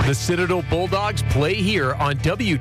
The Citadel Bulldogs play here on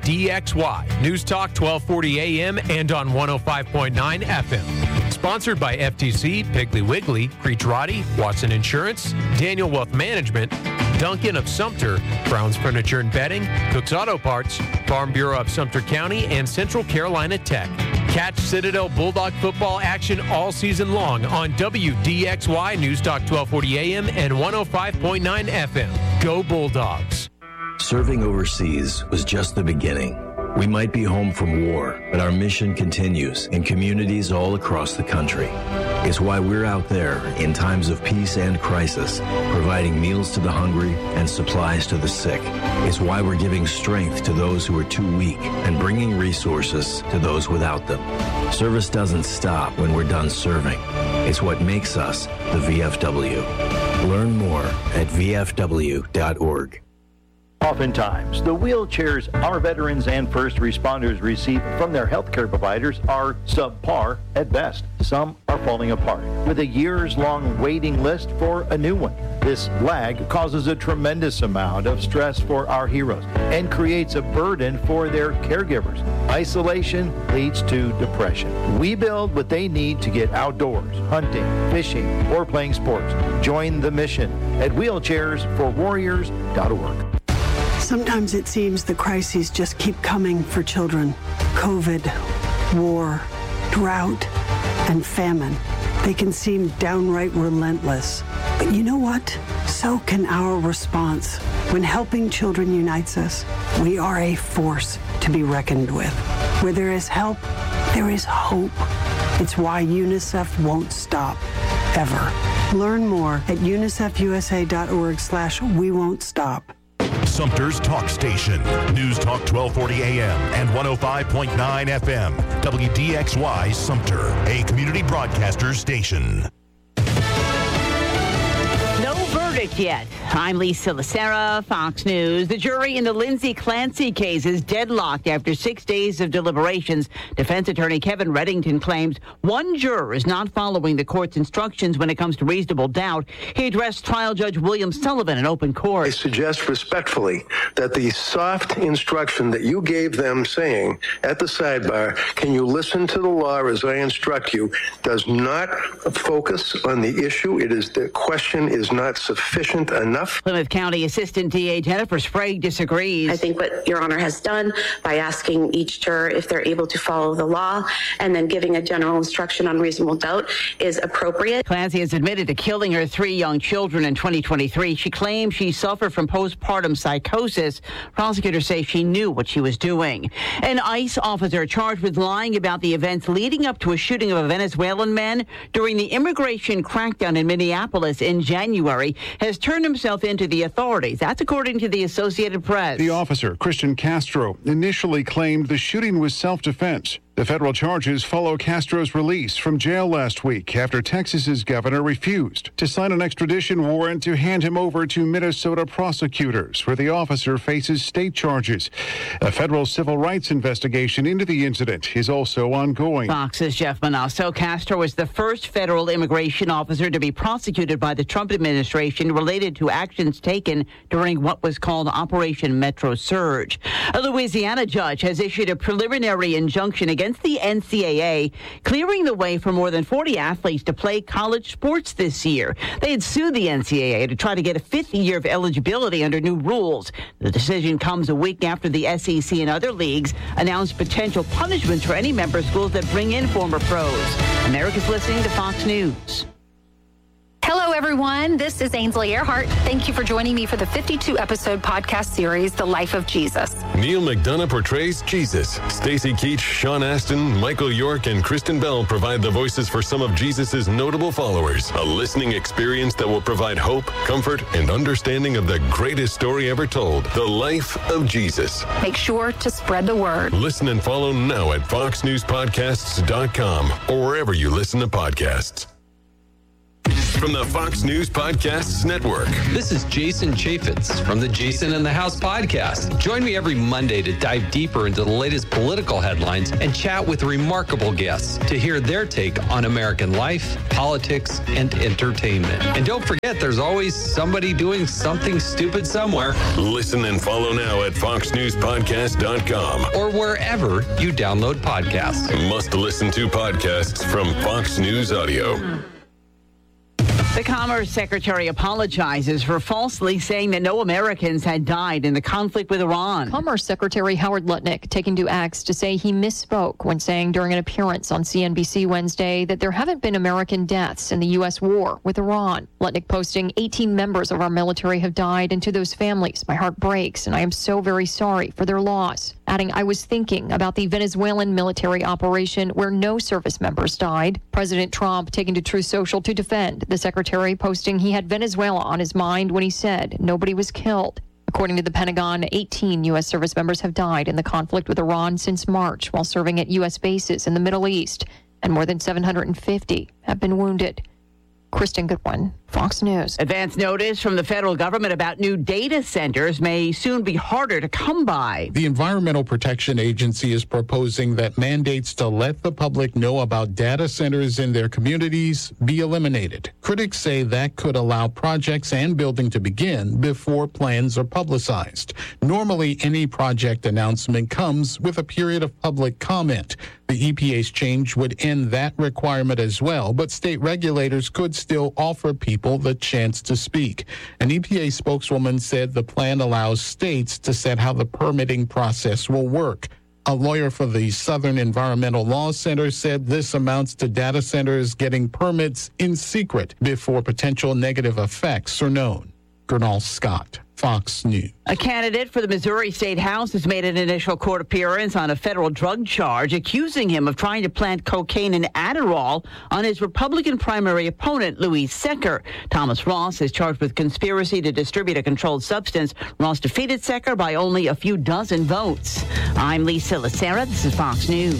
WDXY, News Talk 1240 AM and on 105.9 FM. Sponsored by FTC, Piggly Wiggly, Creech-Roddy, Watson Insurance, Daniel Wealth Management, Duncan of Sumter, Brown's Furniture and Bedding, Cook's Auto Parts, Farm Bureau of Sumter County, and Central Carolina Tech. Catch Citadel Bulldog football action all season long on WDXY, News Talk 1240 AM and 105.9 FM. Go Bulldogs. Serving overseas was just the beginning. We might be home from war, but our mission continues in communities all across the country. It's why we're out there in times of peace and crisis, providing meals to the hungry and supplies to the sick. It's why we're giving strength to those who are too weak and bringing resources to those without them. Service doesn't stop when we're done serving. It's what makes us the VFW. Learn more at vfw.org. Oftentimes, the wheelchairs our veterans and first responders receive from their healthcare providers are subpar at best. Some are falling apart, with a years-long waiting list for a new one. This lag causes a tremendous amount of stress for our heroes and creates a burden for their caregivers. Isolation leads to depression. We build what they need to get outdoors, hunting, fishing, or playing sports. Join the mission at wheelchairsforwarriors.org. Sometimes it seems the crises just keep coming for children. COVID, war, drought, and famine. They can seem downright relentless. But you know what? So can our response. When helping children unites us, we are a force to be reckoned with. Where there is help, there is hope. It's why UNICEF won't stop, ever. Learn more at unicefusa.org/we won't stop. Sumter's Talk Station. News Talk 1240 AM and 105.9 FM. WDXY Sumter, a community broadcaster station. No verdict yet. I'm Lisa Lacera, Fox News. The jury in the Lindsay Clancy case is deadlocked after 6 days of deliberations. Defense attorney Kevin Reddington claims one juror is not following the court's instructions when it comes to reasonable doubt. He addressed trial judge William Sullivan in open court. I suggest respectfully that the soft instruction that you gave them saying at the sidebar, can you listen to the law as I instruct you, does not focus on the issue. The question is not sufficient enough. Plymouth County Assistant DA Jennifer Sprague disagrees. I think what Your Honor has done by asking each juror if they're able to follow the law and then giving a general instruction on reasonable doubt is appropriate. Clancy has admitted to killing her 3 young children in 2023. She claims she suffered from postpartum psychosis. Prosecutors say she knew what she was doing. An ICE officer charged with lying about the events leading up to a shooting of a Venezuelan man during the immigration crackdown in Minneapolis in January has turned himself into the authorities. That's according to the Associated Press. The officer, Christian Castro, initially claimed the shooting was self-defense. The federal charges follow Castro's release from jail last week after Texas's governor refused to sign an extradition warrant to hand him over to Minnesota prosecutors, where the officer faces state charges. A federal civil rights investigation into the incident is also ongoing. Fox's Jeff Manasso. Castro was the first federal immigration officer to be prosecuted by the Trump administration related to actions taken during what was called Operation Metro Surge. A Louisiana judge has issued a preliminary injunction against the NCAA, clearing the way for more than 40 athletes to play college sports this year. They had sued the NCAA to try to get a 5th year of eligibility under new rules. The decision comes a week after the SEC and other leagues announced potential punishments for any member schools that bring in former pros. America's listening to Fox News. Hello, everyone. This is Ainsley Earhart. Thank you for joining me for the 52-episode podcast series, The Life of Jesus. Neil McDonough portrays Jesus. Stacy Keach, Sean Astin, Michael York, and Kristen Bell provide the voices for some of Jesus' notable followers. A listening experience that will provide hope, comfort, and understanding of the greatest story ever told, The Life of Jesus. Make sure to spread the word. Listen and follow now at foxnewspodcasts.com or wherever you listen to podcasts. from the Fox News Podcasts Network. This is Jason Chaffetz from the Jason in the House podcast. Join me every Monday to dive deeper into the latest political headlines and chat with remarkable guests to hear their take on American life, politics, and entertainment. And don't forget, there's always somebody doing something stupid somewhere. Listen and follow now at foxnewspodcast.com or wherever you download podcasts. Must listen to podcasts from Fox News Audio. The Commerce Secretary apologizes for falsely saying that no Americans had died in the conflict with Iran. Commerce Secretary Howard Lutnick taking to X to say he misspoke when saying during an appearance on CNBC Wednesday that there haven't been American deaths in the U.S. war with Iran. Lutnick posting, 18 members of our military have died, and to those families, my heart breaks, and I am so very sorry for their loss. Adding, I was thinking about the Venezuelan military operation where no service members died. President Trump taking to Truth Social to defend the secretary, posting he had Venezuela on his mind when he said nobody was killed. According to the Pentagon, 18 U.S. service members have died in the conflict with Iran since March while serving at U.S. bases in the Middle East, and more than 750 have been wounded. Kristen Goodwin, Fox News. Advance notice from the federal government about new data centers may soon be harder to come by. The Environmental Protection Agency is proposing that mandates to let the public know about data centers in their communities be eliminated. Critics say that could allow projects and building to begin before plans are publicized. Normally, any project announcement comes with a period of public comment. The EPA's change would end that requirement as well, but state regulators could still offer people the chance to speak. An EPA spokeswoman said the plan allows states to set how the permitting process will work. A lawyer for the Southern Environmental Law Center said this amounts to data centers getting permits in secret before potential negative effects are known. Gernal Scott, Fox News. A candidate for the Missouri State House has made an initial court appearance on a federal drug charge, accusing him of trying to plant cocaine and Adderall on his Republican primary opponent, Louise Secker. Thomas Ross is charged with conspiracy to distribute a controlled substance. Ross defeated Secker by only a few dozen votes. I'm Lisa Lacera. This is Fox News.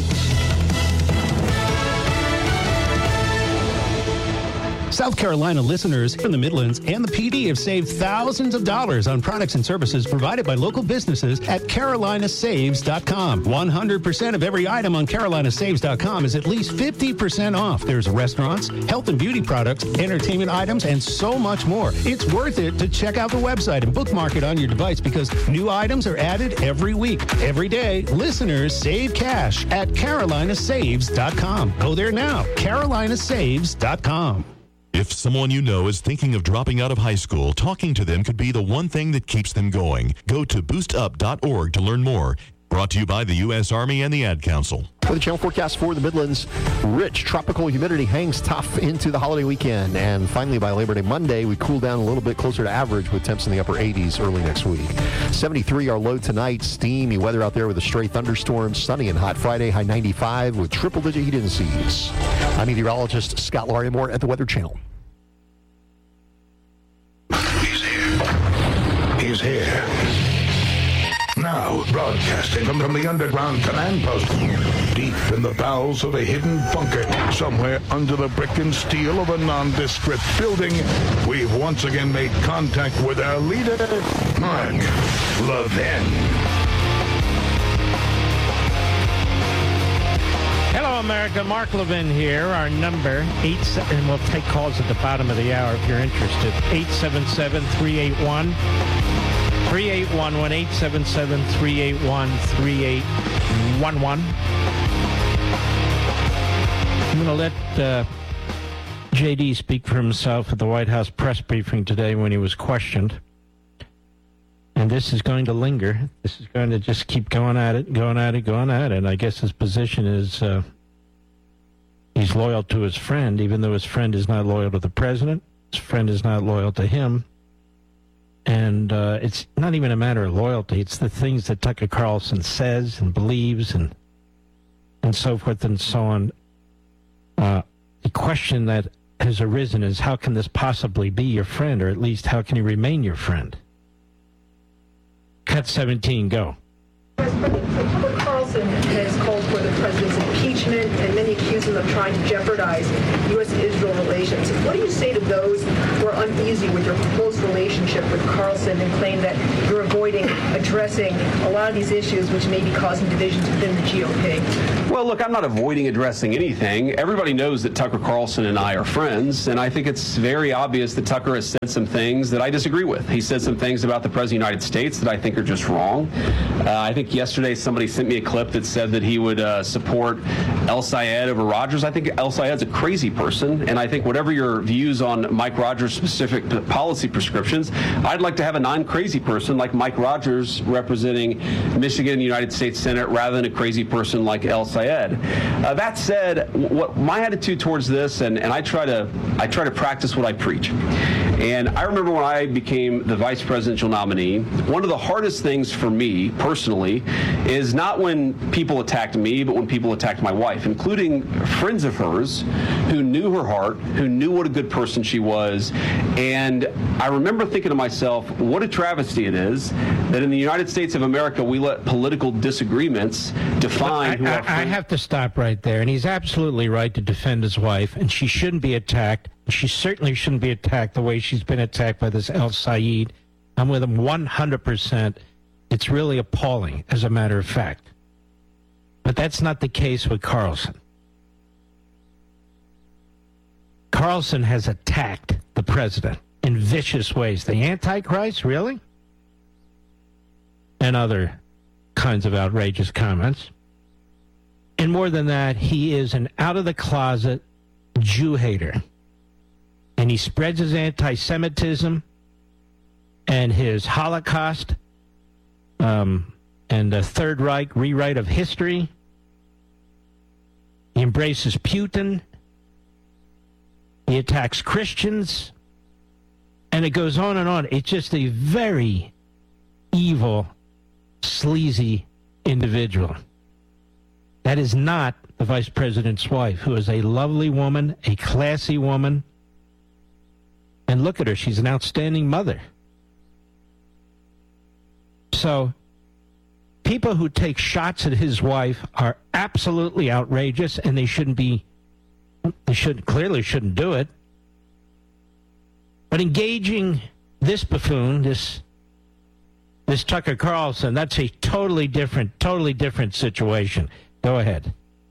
South Carolina listeners from the Midlands and the PD have saved thousands of dollars on products and services provided by local businesses at carolinasaves.com. 100% of every item on carolinasaves.com is at least 50% off. There's restaurants, health and beauty products, entertainment items, and so much more. It's worth it to check out the website and bookmark it on your device because new items are added every week. Every day, listeners save cash at carolinasaves.com. Go there now, carolinasaves.com. If someone you know is thinking of dropping out of high school, talking to them could be the one thing that keeps them going. Go to boostup.org to learn more. Brought to you by the U.S. Army and the Ad Council. For the channel forecast for the Midlands, rich tropical humidity hangs tough into the holiday weekend. And finally, by Labor Day Monday, we cool down a little bit closer to average with temps in the upper 80s early next week. 73 our low tonight. Steamy weather out there with a stray thunderstorm. Sunny and hot Friday, high 95 with triple-digit heat indices. I'm meteorologist Scott Larimore at the Weather Channel. He's here. Now, broadcasting from the underground command post, deep in the bowels of a hidden bunker, somewhere under the brick and steel of a nondescript building, we've once again made contact with our leader, Mark Levin. Hello, America. Mark Levin here. Our number, and we'll take calls at the bottom of the hour if you're interested. 877-381. 3811, 877-381-3811. I'm going to let J.D. speak for himself at the White House press briefing today when he was questioned. And this is going to linger. This is going to just keep going at it. And I guess his position is he's loyal to his friend, even though his friend is not loyal to the president. His friend is not loyal to him. And it's not even a matter of loyalty. It's the things that Tucker Carlson says and believes and so forth and so on. The question that has arisen is, how can this possibly be your friend, or at least how can he remain your friend? Cut 17, go. Mr. Tucker Carlson has called for the president's impeachment, and many accuse him of trying to jeopardize U.S.-Israel relations. What do you say to those who are uneasy with your close relationship with Carlson and claim that you're avoiding addressing a lot of these issues which may be causing divisions within the GOP? Well, look, I'm not avoiding addressing anything. Everybody knows that Tucker Carlson and I are friends, and I think it's very obvious that Tucker has said some things that I disagree with. He said some things about the President of the United States that I think are just wrong. I think yesterday somebody sent me a clip that said that he would support El Sayed over Rogers. I think El Sayed's a crazy person, and I think whatever your views on Mike Rogers' specific policy prescriptions, I'd like to have a non-crazy person like Mike Rogers representing Michigan in the United States Senate rather than a crazy person like El Sayed. That said, what my attitude towards this, and I try to practice what I preach. And I remember when I became the vice presidential nominee, one of the hardest things for me personally is not when people attacked me, but when people attacked my wife, including friends of hers who knew her heart, who knew what a good person she was. And I remember thinking to myself, what a travesty it is that in the United States of America, we let political disagreements define who our friends. I have to stop right there. And he's absolutely right to defend his wife, and she shouldn't be attacked. She certainly shouldn't be attacked the way she's been attacked by this El Sayed. I'm with him 100%. It's really appalling, as a matter of fact. But that's not the case with Carlson. Carlson has attacked the president in vicious ways. The Antichrist, really? And other kinds of outrageous comments. And more than that, he is an out-of-the-closet Jew hater. And he spreads his anti-Semitism and his Holocaust and the Third Reich rewrite of history. He embraces Putin. He attacks Christians. And it goes on and on. It's just a very evil, sleazy individual. That is not the vice president's wife, who is a lovely woman, a classy woman. And look at her. She's an outstanding mother. So people who take shots at his wife are absolutely outrageous, and they clearly shouldn't do it. But engaging this buffoon, this Tucker Carlson, that's a totally different situation. Go ahead.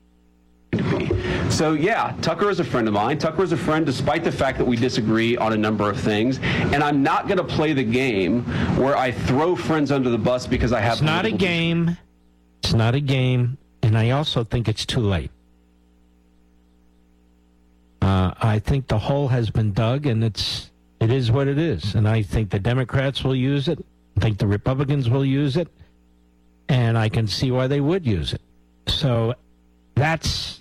So, yeah, Tucker is a friend of mine. Tucker is a friend despite the fact that we disagree on a number of things. And I'm not going to play the game where I throw friends under the bus because I have... It's not a game. It's not a game. And I also think it's too late. I think the hole has been dug, and it is what it is. And I think the Democrats will use it. I think the Republicans will use it. And I can see why they would use it. So that's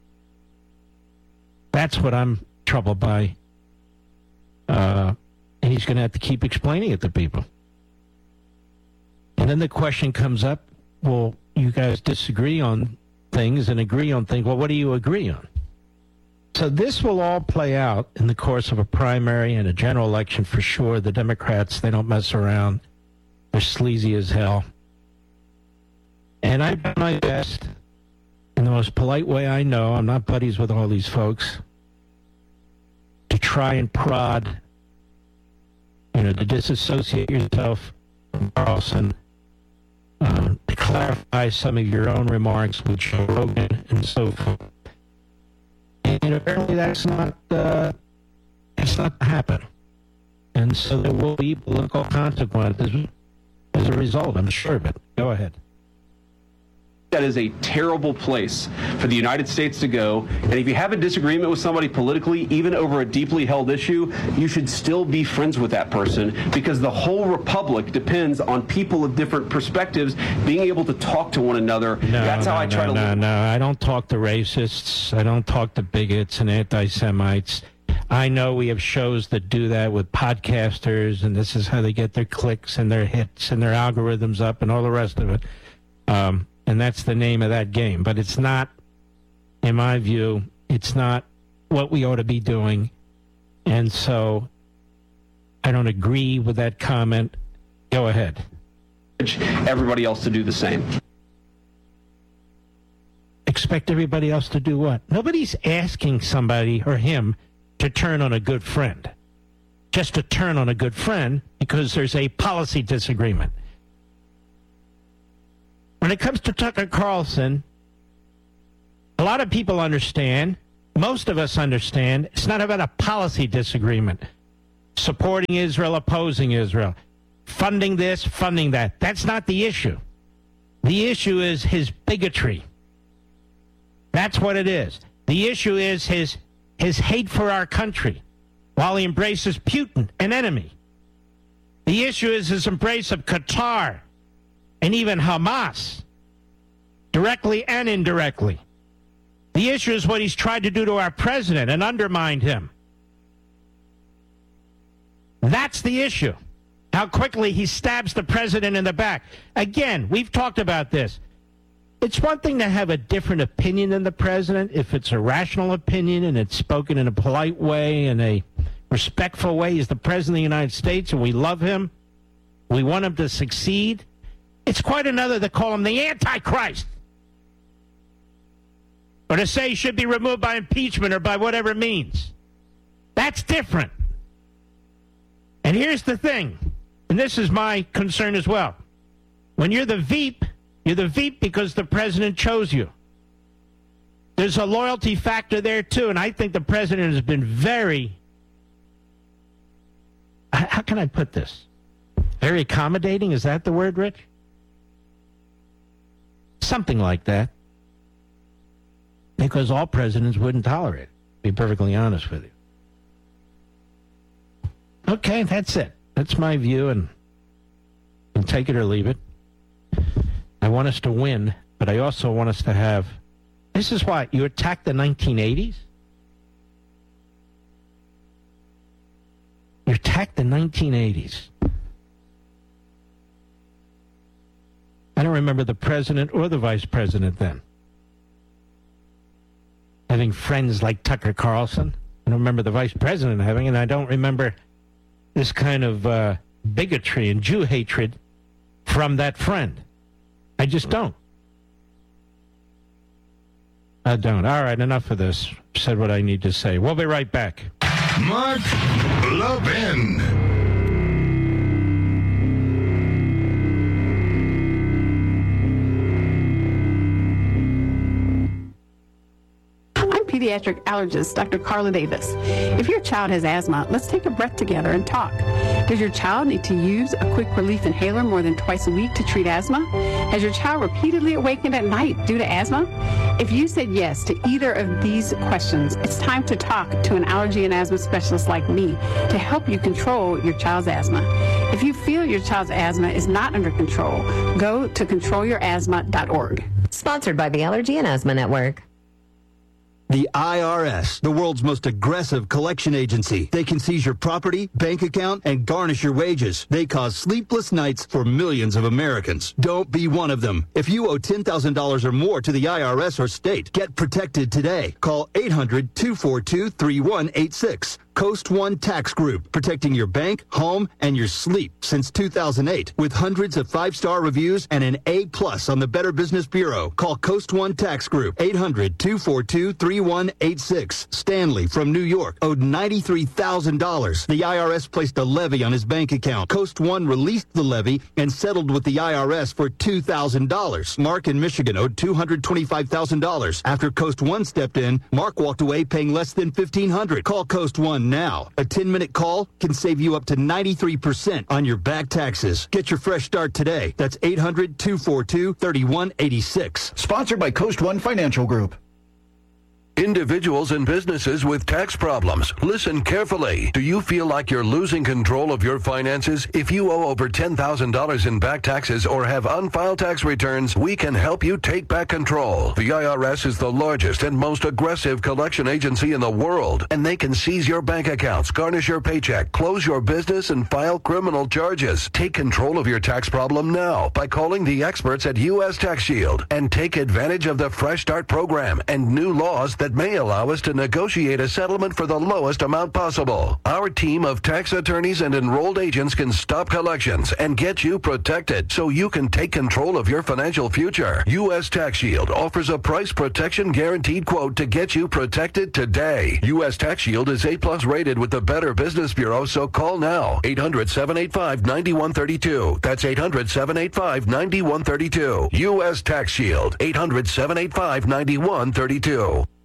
what I'm troubled by. And he's going to have to keep explaining it to people. And then the question comes up, well, you guys disagree on things and agree on things. Well, what do you agree on? So this will all play out in the course of a primary and a general election for sure. The Democrats, they don't mess around. They're sleazy as hell. And I've done my best in the most polite way I know. I'm not buddies with all these folks. To try and prod, to disassociate yourself from Carlson, to clarify some of your own remarks with Joe Rogan and so forth. And apparently that's not to happen. And so there will be political consequences as a result, I'm sure of it. Go ahead. That is a terrible place for the United States to go. And if you have a disagreement with somebody politically, even over a deeply held issue, you should still be friends with that person, because the whole republic depends on people of different perspectives being able to talk to one another. That's how I try to live. No, I don't talk to racists. I don't talk to bigots and anti-Semites. I know we have shows that do that with podcasters, and this is how they get their clicks and their hits and their algorithms up and all the rest of it. And that's the name of that game. But it's not, in my view, it's not what we ought to be doing. And so I don't agree with that comment. Go ahead. Everybody else to do the same. expect everybody else to do what? Nobody's asking somebody or him to turn on a good friend. Just to turn on a good friend because there's a policy disagreement. When it comes to Tucker Carlson, a lot of people understand, most of us understand, it's not about a policy disagreement. Supporting Israel, opposing Israel, funding this, funding that. That's not the issue. The issue is his bigotry. That's what it is. The issue is his hate for our country while he embraces Putin, an enemy. The issue is his embrace of Qatar and even Hamas, directly and indirectly. The issue is what he's tried to do to our president and undermined him. That's the issue. How quickly he stabs the president in the back. Again, we've talked about this. It's one thing to have a different opinion than the president if it's a rational opinion and it's spoken in a polite way, in a respectful way. He's the president of the United States and we love him. We want him to succeed. It's quite another to call him the Antichrist. Or to say he should be removed by impeachment or by whatever means. That's different. And here's the thing, and this is my concern as well. When you're the Veep because the president chose you. There's a loyalty factor there, too, and I think the president has been very, how can I put this? Very accommodating, is that the word, Rich? Something like that. Because all presidents wouldn't tolerate it, to be perfectly honest with you. Okay, that's it. That's my view, and you can take it or leave it. I want us to win, but I also want us to have... This is why you attacked the 1980s. You attacked the 1980s. I don't remember the president or the vice president then having friends like Tucker Carlson. I don't remember the vice president having, and I don't remember this kind of bigotry and Jew hatred from that friend. I just don't. I don't. All right, enough of this. Said what I need to say. We'll be right back. Mark Levin. Pediatric allergist Dr. Carla Davis. If your child has asthma, let's take a breath together and talk. Does your child need to use a quick relief inhaler more than twice a week to treat asthma? Has your child repeatedly awakened at night due to asthma? If you said yes to either of these questions, it's time to talk to an allergy and asthma specialist like me to help you control your child's asthma. If you feel your child's asthma is not under control, go to controlyourasthma.org. Sponsored by the Allergy and Asthma Network. The IRS, the world's most aggressive collection agency. They can seize your property, bank account, and garnish your wages. They cause sleepless nights for millions of Americans. Don't be one of them. If you owe $10,000 or more to the IRS or state, get protected today. Call 800-242-3186. Coast One Tax Group, protecting your bank, home, and your sleep since 2008. With hundreds of 5-star reviews and an A+ on the Better Business Bureau. Call Coast One Tax Group, 800-242-3186. Stanley from New York owed $93,000. The IRS placed a levy on his bank account. Coast One released the levy and settled with the IRS for $2,000. Mark in Michigan owed $225,000. After Coast One stepped in, Mark walked away paying less than $1,500. Call Coast One now. A 10-minute call can save you up to 93% on your back taxes. Get your fresh start today. That's 800-242-3186. Sponsored by Coast One Financial Group. Individuals and businesses with tax problems, listen carefully. Do you feel like you're losing control of your finances? If you owe over $10,000 in back taxes or have unfiled tax returns, we can help you take back control. The IRS is the largest and most aggressive collection agency in the world, and they can seize your bank accounts, garnish your paycheck, close your business, and file criminal charges. Take control of your tax problem now by calling the experts at U.S. Tax Shield and take advantage of the Fresh Start program and new laws that may allow us to negotiate a settlement for the lowest amount possible. Our team of tax attorneys and enrolled agents can stop collections and get you protected so you can take control of your financial future. U.S. Tax Shield offers a price protection guaranteed quote to get you protected today. U.S. Tax Shield is A+ rated with the Better Business Bureau, so call now. 800-785-9132. That's 800-785-9132. U.S. Tax Shield. 800-785-9132.